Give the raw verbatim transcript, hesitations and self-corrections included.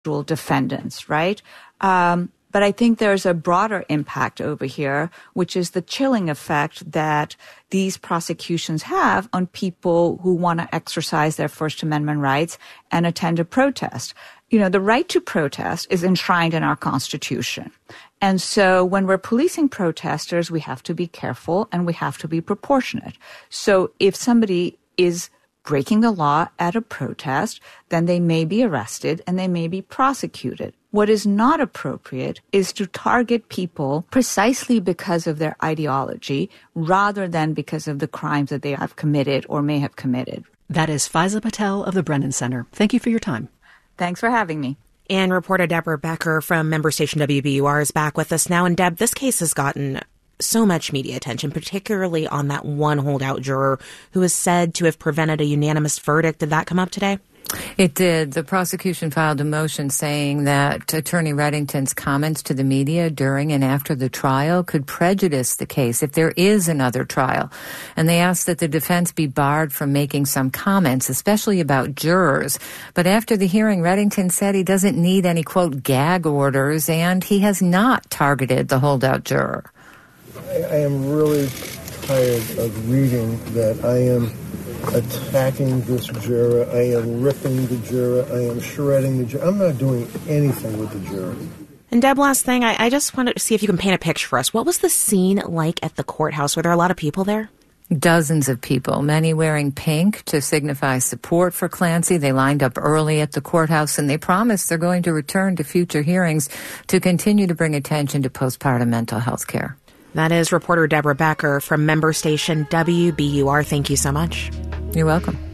defendants, right? Um, but I think there's a broader impact over here, which is the chilling effect that these prosecutions have on people who want to exercise their First Amendment rights and attend a protest. You know, the right to protest is enshrined in our Constitution. And so when we're policing protesters, we have to be careful and we have to be proportionate. So if somebody is breaking the law at a protest, then they may be arrested and they may be prosecuted. What is not appropriate is to target people precisely because of their ideology rather than because of the crimes that they have committed or may have committed. That is Faiza Patel of the Brennan Center. Thank you for your time. Thanks for having me. And reporter Deborah Becker from member station W B U R is back with us now. And Deb, this case has gotten so much media attention, particularly on that one holdout juror who is said to have prevented a unanimous verdict. Did that come up today? It did. The prosecution filed a motion saying that Attorney Reddington's comments to the media during and after the trial could prejudice the case if there is another trial. And they asked that the defense be barred from making some comments, especially about jurors. But after the hearing, Reddington said he doesn't need any, quote, gag orders, and he has not targeted the holdout juror. I, I am really tired of reading that I am attacking this juror, I am ripping the juror, I am shredding the juror. I'm not doing anything with the juror. And Deb, last thing, I, I just wanted to see if you can paint a picture for us. What was the scene like at the courthouse? Were there a lot of people there? Dozens of people, many wearing pink to signify support for Clancy. They lined up early at the courthouse, and they promised they're going to return to future hearings to continue to bring attention to postpartum mental health care. That is reporter Deborah Becker from member station W B U R. Thank you so much. You're welcome.